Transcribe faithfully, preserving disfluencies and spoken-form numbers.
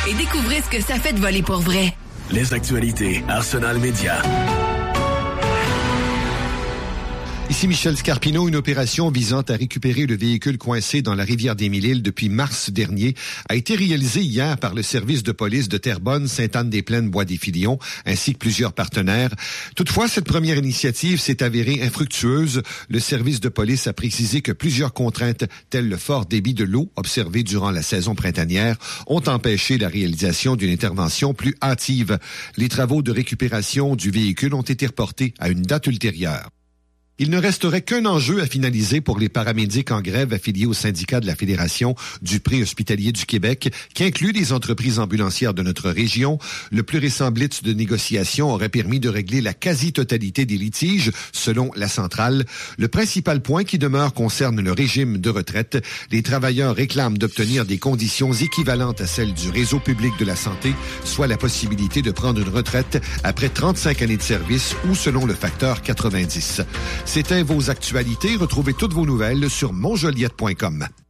et découvrez ce que ça fait de voler pour vrai. Les actualités Arsenal Média. Ici Michel Scarpino. Une opération visant à récupérer le véhicule coincé dans la rivière des Mille-Îles depuis mars dernier a été réalisée hier par le service de police de Terrebonne, Sainte-Anne-des-Plaines, Bois-des-Filions, ainsi que plusieurs partenaires. Toutefois, cette première initiative s'est avérée infructueuse. Le service de police a précisé que plusieurs contraintes, telles le fort débit de l'eau observé durant la saison printanière, ont empêché la réalisation d'une intervention plus hâtive. Les travaux de récupération du véhicule ont été reportés à une date ultérieure. Il ne resterait qu'un enjeu à finaliser pour les paramédics en grève affiliés au syndicat de la Fédération du préhospitalier du Québec, qui inclut les entreprises ambulancières de notre région. Le plus récent blitz de négociation aurait permis de régler la quasi-totalité des litiges, selon la centrale. Le principal point qui demeure concerne le régime de retraite. Les travailleurs réclament d'obtenir des conditions équivalentes à celles du réseau public de la santé, soit la possibilité de prendre une retraite après trente-cinq années de service ou selon le facteur quatre-vingt-dix. C'était vos actualités. Retrouvez toutes vos nouvelles sur montjoliette point com.